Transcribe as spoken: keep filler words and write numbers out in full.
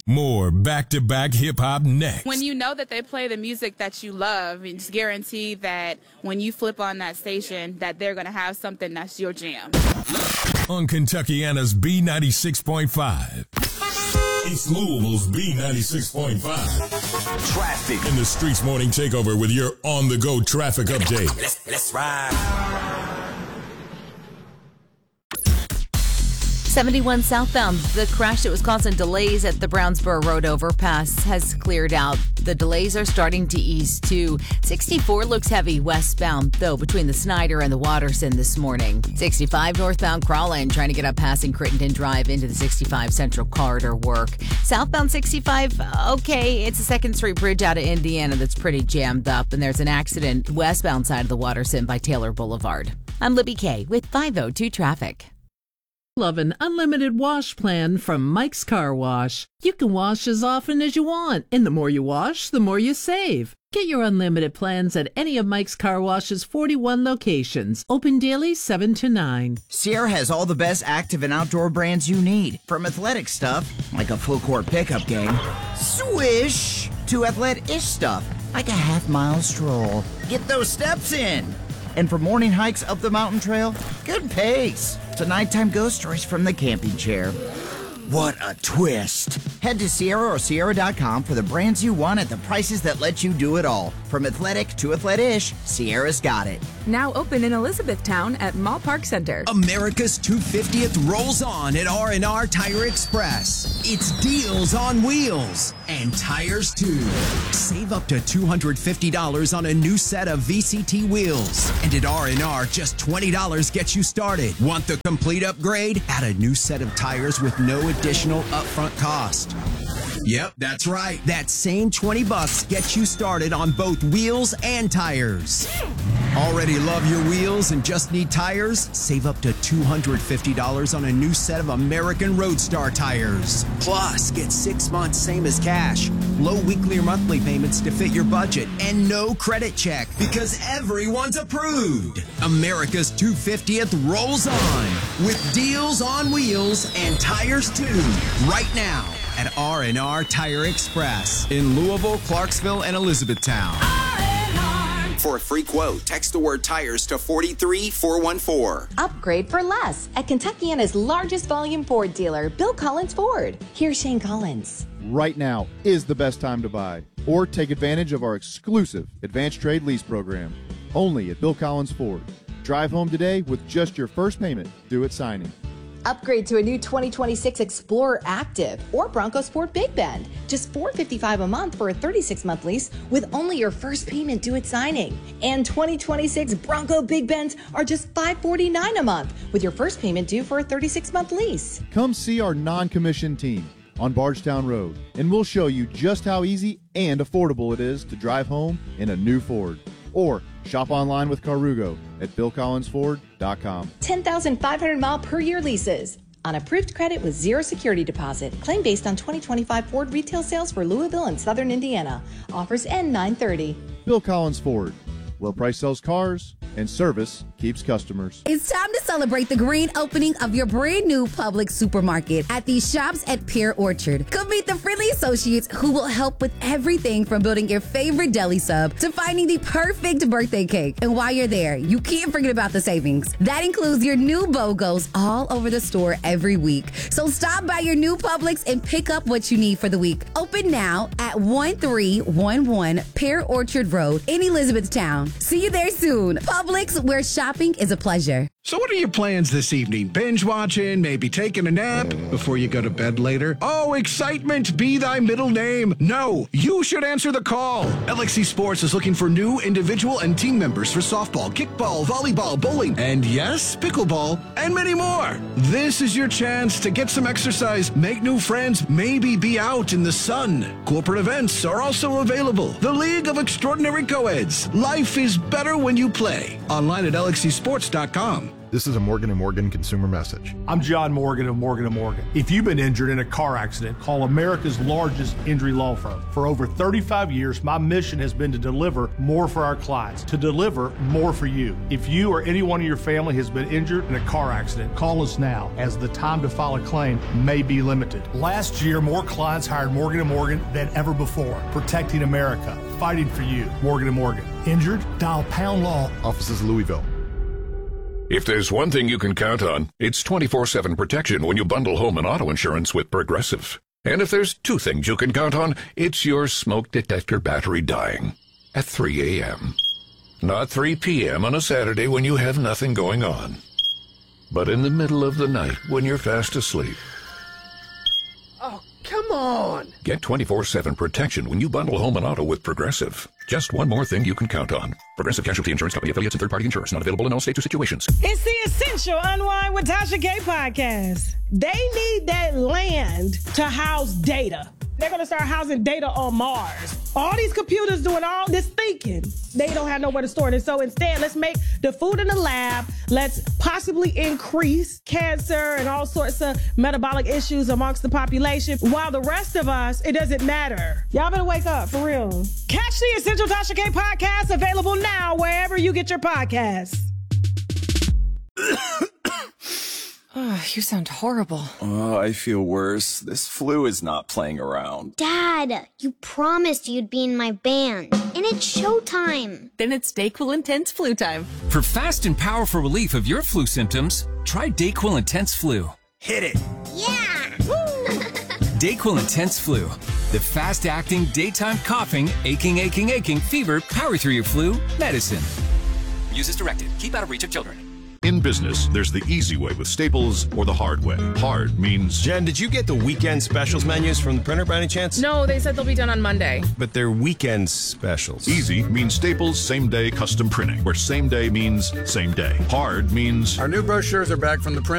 More back-to-back hip-hop next. When you know that they play the music that you love, it's guaranteed that when you flip on that station, that they're going to have something that's your jam. On Kentuckiana's B ninety-six point five. It's Louisville's B ninety-six point five. Traffic. In the Streets Morning Takeover with your on-the-go traffic update. Let's, let's ride. seventy-one southbound, the crash that was causing delays at the Brownsboro Road overpass has cleared out. The delays are starting to ease too. sixty-four looks heavy westbound, though, between the Snyder and the Watterson this morning. sixty-five northbound Crawlin, trying to get up passing Crittenden Drive into the sixty-five Central Corridor work. Southbound sixty-five, okay, it's a second Street Bridge out of Indiana that's pretty jammed up, and there's an accident westbound side of the Watterson by Taylor Boulevard. I'm Libby Kay with five oh two Traffic. Love an unlimited wash plan from Mike's Car Wash. You can wash as often as you want, and the more you wash, the more you save. Get your unlimited plans at any of Mike's Car Wash's forty-one locations. Open daily seven to nine. Sierra has all the best active and outdoor brands you need. From athletic stuff, like a full court pickup game, swish, to athletic-ish stuff, like a half-mile stroll. Get those steps in. And for morning hikes up the mountain trail, good pace. To nighttime ghost stories from the camping chair. What a twist. Head to Sierra or Sierra dot com for the brands you want at the prices that let you do it all. From athletic to athletic-ish, Sierra's got it. Now open in Elizabethtown at Mall Park Center. America's two hundred fiftieth rolls on at R and R Tire Express. It's deals on wheels and tires too. Save up to two hundred fifty dollars on a new set of V C T wheels. And at R and R, just twenty dollars gets you started. Want the complete upgrade? Add a new set of tires with no additional upfront cost. Yep, that's right. That same twenty bucks gets you started on both wheels and tires. Already love your wheels and just need tires? Save up to two hundred fifty dollars on a new set of American Roadstar tires. Plus, get six months same as cash, low weekly or monthly payments to fit your budget, and no credit check because everyone's approved. America's two hundred fiftieth rolls on with deals on wheels and tires too. Right now at R and R Tire Express in Louisville, Clarksville, and Elizabethtown. For a free quote, text the word tires to four three four one four. Upgrade for less at Kentuckiana's largest volume Ford dealer, Bill Collins Ford. Here's Shane Collins. Right now is the best time to buy, or take advantage of our exclusive Advanced Trade Lease program. Only at Bill Collins Ford. Drive home today with just your first payment due at signing. Upgrade to a new twenty twenty-six Explorer Active or Bronco Sport Big Bend. Just four hundred fifty-five dollars a month for a thirty-six month lease with only your first payment due at signing. And twenty twenty-six Bronco Big Bends are just five hundred forty-nine dollars a month with your first payment due for a thirty-six month lease. Come see our non-commissioned team on Bardstown Road, and we'll show you just how easy and affordable it is to drive home in a new Ford. Or shop online with Carrugo at bill collins ford dot com. ten thousand five hundred mile per year leases on approved credit with zero security deposit. Claim based on twenty twenty-five Ford retail sales for Louisville and Southern Indiana. Offers end nine thirty. Bill Collins Ford, where price sells cars and service keeps customers. It's time to celebrate the grand opening of your brand new Publix supermarket at the shops at Pear Orchard. Come meet the friendly associates who will help with everything from building your favorite deli sub to finding the perfect birthday cake. And while you're there, you can't forget about the savings. That includes your new BOGOs all over the store every week. So stop by your new Publix and pick up what you need for the week. Open now at one three one one Pear Orchard Road in Elizabethtown. See you there soon. Publix, where shopping is a pleasure. So what are your plans this evening? Binge watching, maybe taking a nap before you go to bed later? Oh, excitement be thy middle name. No, you should answer the call. L X C Sports is looking for new individual and team members for softball, kickball, volleyball, bowling, and yes, pickleball, and many more. This is your chance to get some exercise, make new friends, maybe be out in the sun. Corporate events are also available. The League of Extraordinary Coeds. Life is better when you play. Online at L X C sports dot com. This is a Morgan and Morgan consumer message. I'm John Morgan of Morgan and Morgan. If you've been injured in a car accident, call America's largest injury law firm. For over thirty-five years, my mission has been to deliver more for our clients, to deliver more for you. If you or anyone in your family has been injured in a car accident, call us now, as the time to file a claim may be limited. Last year, more clients hired Morgan and Morgan than ever before, protecting America, fighting for you. Morgan and Morgan. Injured? Dial pound law. Offices Louisville. If there's one thing you can count on, it's twenty-four seven protection when you bundle home and auto insurance with Progressive. And if there's two things you can count on, it's your smoke detector battery dying at three a.m. Not three p.m. on a Saturday when you have nothing going on, but in the middle of the night when you're fast asleep. Oh, come on! Get twenty-four seven protection when you bundle home and auto with Progressive. Just one more thing you can count on. Progressive Casualty Insurance Company, affiliates, and third-party insurance. Not available in all states or situations. It's the Essential Unwind with Tasha K podcast. They need that land to house data. They're going to start housing data on Mars. All these computers doing all this thinking, they don't have nowhere to store it. So instead, let's make the food in the lab. Let's possibly increase cancer and all sorts of metabolic issues amongst the population. While the rest of us, it doesn't matter. Y'all better wake up, for real. Catch the Essential Tasha K podcast, available now wherever you get your podcasts. Oh, you sound horrible. Oh, I feel worse. This flu is not playing around. Dad, you promised you'd be in my band, and it's showtime. Then it's DayQuil Intense Flu time. For fast and powerful relief of your flu symptoms, try DayQuil Intense Flu. Hit it. Yeah! DayQuil Intense Flu. The fast-acting, daytime coughing, aching, aching, aching, fever, power through your flu medicine. Use as directed. Keep out of reach of children. In business, there's the easy way with Staples or the hard way. Hard means... Jen, did you get the weekend specials menus from the printer by any chance? No, they said they'll be done on Monday. But they're weekend specials. Easy means Staples same-day custom printing, where same day means same day. Hard means... Our new brochures are back from the print